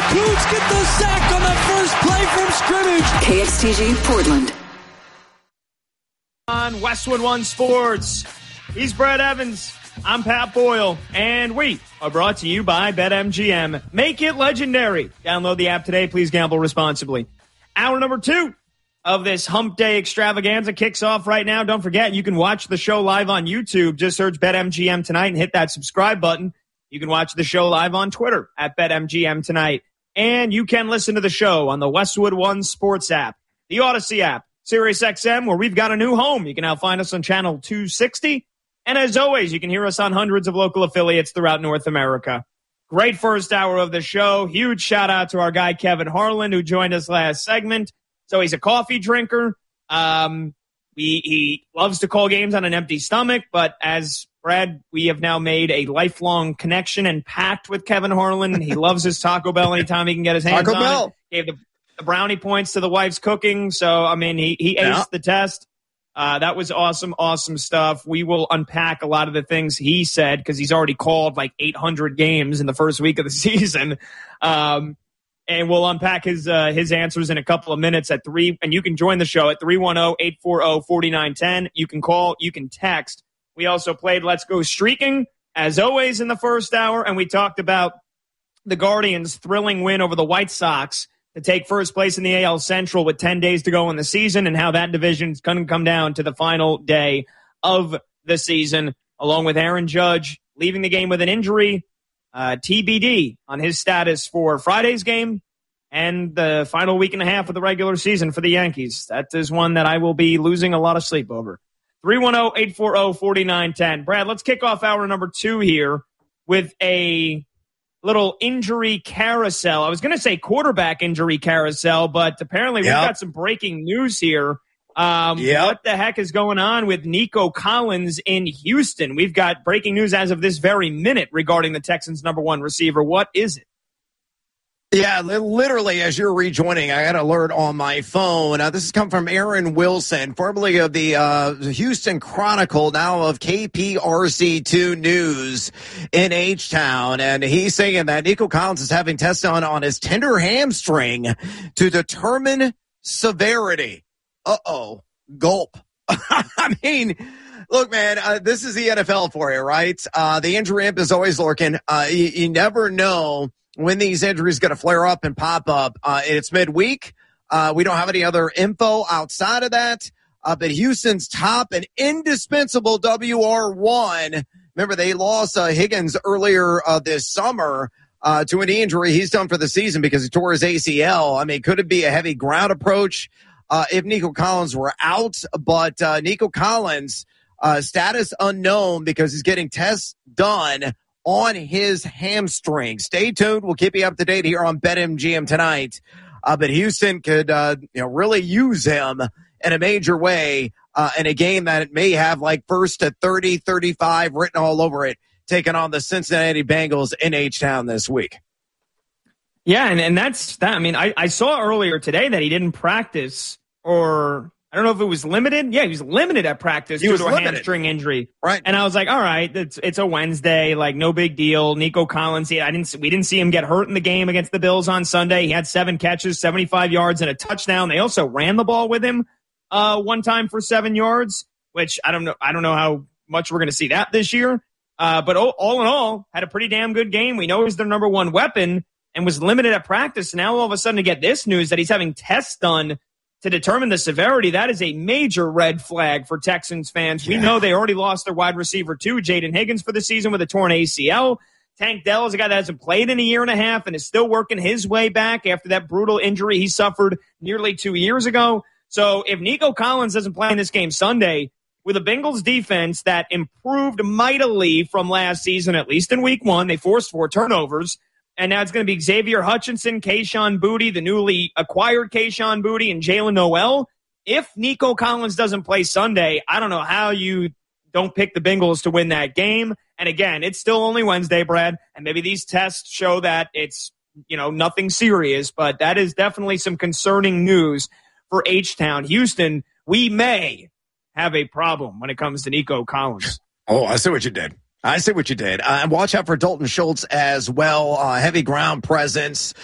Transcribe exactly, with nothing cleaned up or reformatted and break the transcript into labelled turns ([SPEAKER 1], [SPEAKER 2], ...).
[SPEAKER 1] Boots get the sack on the first play from scrimmage.
[SPEAKER 2] K X T G Portland.
[SPEAKER 3] On Westwood One Sports, he's Brad Evans. I'm Pat Boyle, and we are brought to you by BetMGM. Make it legendary. Download the app today. Please gamble responsibly. Hour number two of this Hump Day extravaganza kicks off right now. Don't forget, you can watch the show live on YouTube. Just search BetMGM Tonight and hit that subscribe button. You can watch the show live on Twitter at BetMGM Tonight. And you can listen to the show on the Westwood One Sports app, the Odyssey app, SiriusXM, where we've got a new home. You can now find us on channel two sixty. And as always, you can hear us on hundreds of local affiliates throughout North America. Great first hour of the show. Huge shout out to our guy, Kevin Harlan, who joined us last segment. So he's a coffee drinker. Um, he, he loves to call games on an empty stomach. But as Brad, we have now made a lifelong connection and pact with Kevin Harlan. He loves his Taco Bell anytime he can get his hands
[SPEAKER 4] Taco
[SPEAKER 3] on
[SPEAKER 4] Bell.
[SPEAKER 3] it. Gave the, the brownie points to the wife's cooking. So, I mean, he, he aced
[SPEAKER 4] Yeah.
[SPEAKER 3] the test. Uh, that was awesome, awesome stuff. We will unpack a lot of the things he said because he's already called like eight hundred games in the first week of the season. Um, and we'll unpack his uh, his answers in a couple of minutes at three. And you can join the show at three one zero, eight four zero, four nine one zero. You can call, you can text. We also played Let's Go Streaking, as always, in the first hour. And we talked about the Guardians' thrilling win over the White Sox to take first place in the A L Central with ten days to go in the season, and how that division is going to come down to the final day of the season, along with Aaron Judge leaving the game with an injury, uh, T B D on his status for Friday's game, and the final week and a half of the regular season for the Yankees. That is one that I will be losing a lot of sleep over. three one zero, eight four zero, four nine one zero. Brad, let's kick off hour number two here with a little injury carousel. I was going to say quarterback injury carousel, but apparently
[SPEAKER 4] Yep.
[SPEAKER 3] we've got some breaking news here. Um,
[SPEAKER 4] Yep.
[SPEAKER 3] What the heck is going on with Nico Collins in Houston? We've got breaking news as of this very minute regarding the Texans' number one receiver. What is it?
[SPEAKER 4] Yeah, li- literally, as you're rejoining, I got an alert on my phone. Uh, this has come from Aaron Wilson, formerly of the uh, Houston Chronicle, now of K P R C two News in H-Town. And he's saying that Nico Collins is having tests done on his tender hamstring to determine severity. Uh-oh. Gulp. I mean, look, man, uh, this is the N F L for you, right? Uh, the injury imp is always lurking. Uh, you, you never know when these injuries going to flare up and pop up. Uh, it's midweek. Uh, we don't have any other info outside of that. Uh, but Houston's top and indispensable W R one. Remember, they lost uh, Higgins earlier uh, this summer uh, to an knee injury. He's done for the season because he tore his A C L. I mean, could it be a heavy ground approach uh, if Nico Collins were out? But uh, Nico Collins, uh, status unknown because he's getting tests done on his hamstring. Stay tuned. We'll keep you up to date here on BetMGM Tonight. Uh, but Houston could, uh, you know, really use him in a major way uh, in a game that may have like first to thirty, thirty-five written all over it, taking on the Cincinnati Bengals in H-Town this week.
[SPEAKER 3] Yeah, and, and that's that. I mean, I, I saw earlier today that he didn't practice, or I don't know if it was limited. Yeah, he was limited at practice
[SPEAKER 4] He
[SPEAKER 3] due
[SPEAKER 4] was
[SPEAKER 3] to a
[SPEAKER 4] limited.
[SPEAKER 3] hamstring injury.
[SPEAKER 4] Right.
[SPEAKER 3] And I was like, all right, it's it's a Wednesday, like no big deal. Nico Collins, he, I didn't we didn't see him get hurt in the game against the Bills on Sunday. He had seven catches, seventy-five yards, and a touchdown. They also ran the ball with him uh, one time for seven yards, which I don't know. I don't know how much we're going to see that this year. Uh, but all, all in all, had a pretty damn good game. We know he's their number one weapon and was limited at practice. Now all of a sudden to get this news that he's having tests done to determine the severity, that is a major red flag for Texans fans.
[SPEAKER 4] Yeah.
[SPEAKER 3] We know they already lost their wide receiver too, Jaden Higgins, for the season with a torn A C L. Tank Dell is a guy that hasn't played in a year and a half and is still working his way back after that brutal injury he suffered nearly two years ago. So if Nico Collins doesn't play in this game Sunday, with a Bengals defense that improved mightily from last season, at least in week one, they forced four turnovers. And now it's going to be Xavier Hutchinson, Kayshon Boutte, the newly acquired Kayshon Boutte, and Jalen Noel. If Nico Collins doesn't play Sunday, I don't know how you don't pick the Bengals to win that game. And again, it's still only Wednesday, Brad, and maybe these tests show that it's, you know, nothing serious, but that is definitely some concerning news for H-Town. Houston, we may have a problem when it comes to Nico Collins.
[SPEAKER 4] Oh, I see what you did. I see what you did. Uh, and watch out for Dalton Schultz as well. Uh, heavy ground presence